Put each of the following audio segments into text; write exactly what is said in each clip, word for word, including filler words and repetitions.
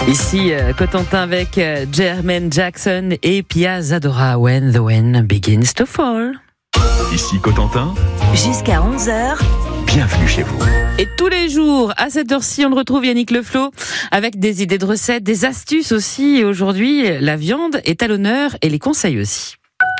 Ici, euh, Cotentin avec euh, Jermaine Jackson et Pia Zadora, When the Wind Begins to Fall. Ici Cotentin. Jusqu'à onze heures. Bienvenue chez vous. Et tous les jours, à cette heure-ci, on retrouve Yannick Leflot avec des idées de recettes, des astuces aussi. Et aujourd'hui, la viande est à l'honneur et les conseils aussi.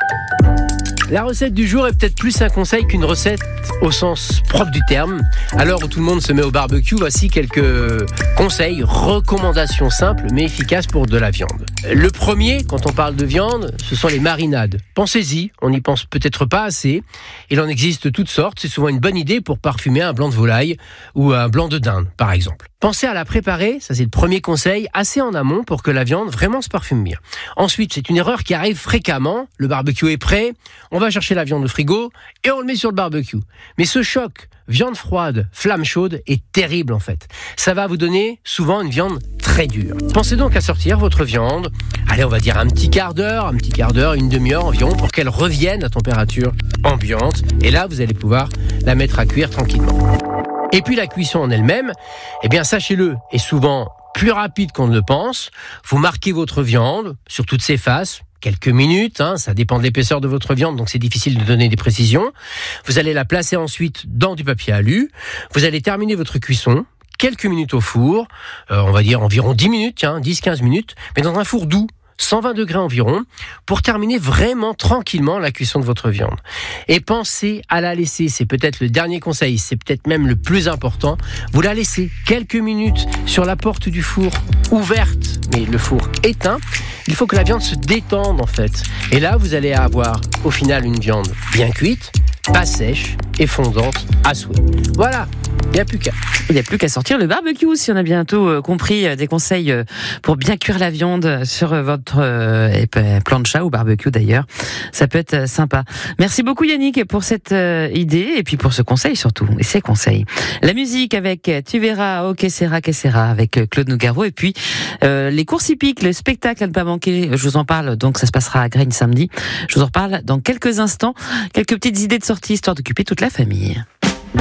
La recette du jour est peut-être plus un conseil qu'une recette au sens propre du terme. À l'heure où tout le monde se met au barbecue, voici quelques conseils, recommandations simples mais efficaces pour de la viande. Le premier, quand on parle de viande, ce sont les marinades. Pensez-y, on n'y pense peut-être pas assez. Il en existe toutes sortes, c'est souvent une bonne idée pour parfumer un blanc de volaille ou un blanc de dinde, par exemple. Pensez à la préparer, ça c'est le premier conseil, assez en amont pour que la viande vraiment se parfume bien. Ensuite, c'est une erreur qui arrive fréquemment, le barbecue est prêt, on va chercher la viande au frigo et on le met sur le barbecue. Mais ce choc, viande froide, flamme chaude, est terrible en fait. Ça va vous donner souvent une viande très dure. Pensez donc à sortir votre viande, allez on va dire un petit quart d'heure, un petit quart d'heure, une demi-heure environ pour qu'elle revienne à température ambiante. Et là, vous allez pouvoir la mettre à cuire tranquillement. Et puis la cuisson en elle-même, eh bien sachez-le, est souvent plus rapide qu'on ne le pense. Vous marquez votre viande sur toutes ses faces, quelques minutes, hein, ça dépend de l'épaisseur de votre viande, donc c'est difficile de donner des précisions. Vous allez la placer ensuite dans du papier alu. Vous allez terminer votre cuisson, quelques minutes au four, euh, on va dire environ dix minutes, tiens, dix à quinze minutes, mais dans un four doux, cent vingt degrés environ, pour terminer vraiment tranquillement la cuisson de votre viande. Et pensez à la laisser, c'est peut-être le dernier conseil, c'est peut-être même le plus important, vous la laissez quelques minutes sur la porte du four ouverte, mais le four éteint. Il faut que la viande se détende en fait. Et là, vous allez avoir au final une viande bien cuite, pas sèche et fondante à souhait. Voilà, il n'y a plus qu'à. Il n'y a plus qu'à sortir le barbecue si on a bientôt euh, compris euh, des conseils euh, pour bien cuire la viande sur euh, votre euh, plancha ou barbecue d'ailleurs. Ça peut être euh, sympa. Merci beaucoup Yannick pour cette euh, idée et puis pour ce conseil surtout et ces conseils. La musique avec Tu verras, oh que sera, que sera avec Claude Nougaro et puis euh, les courses hippiques, le spectacle à ne pas manquer. Je vous en parle donc ça se passera à Graines samedi. Je vous en reparle dans quelques instants. Quelques petites idées de sortie histoire d'occuper toute la famille.